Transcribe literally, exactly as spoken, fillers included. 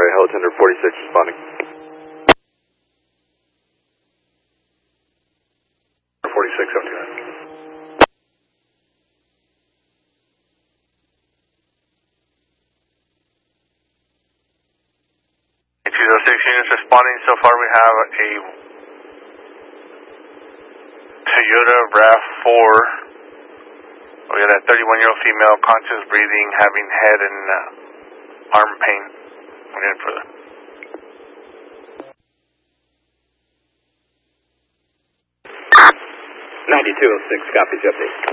right, Helittender forty-six responding. forty-six seventy-nine. two oh six units responding. So far we have a Toyota RAV four. We got a thirty-one-year-old female, conscious breathing, having head and uh, arm pain. We're in for the ninety-two oh six, copies, update.